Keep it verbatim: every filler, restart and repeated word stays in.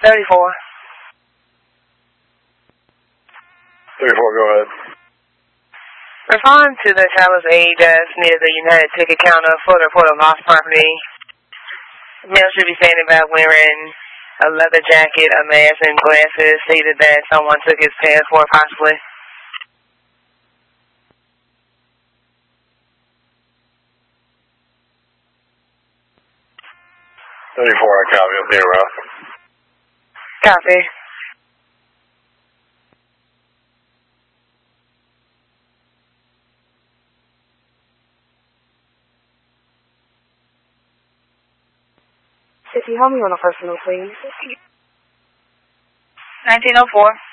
thirty-four. thirty-four, go ahead. Respond to the traveler's aid that's near the United ticket counter for the report of lost property. Male should be standing by wearing a leather jacket, a mask, and glasses. Stated that someone took his passport, possibly. thirty-four, I copy. I'll be around. Copy. If you help me on a personal, please. nineteen oh four.